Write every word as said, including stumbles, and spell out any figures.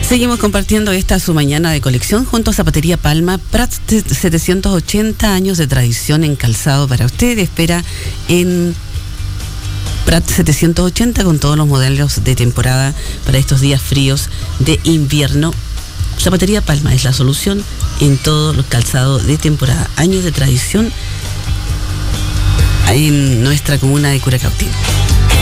Seguimos compartiendo esta su mañana de colección junto a Zapatería Palma. Prat setecientos ochenta años de tradición en calzado para usted. Espera en Prat setecientos ochenta con todos los modelos de temporada para estos días fríos de invierno. Zapatería Palma es la solución en todos los calzados de temporada. Años de tradición en nuestra comuna de Curacautín.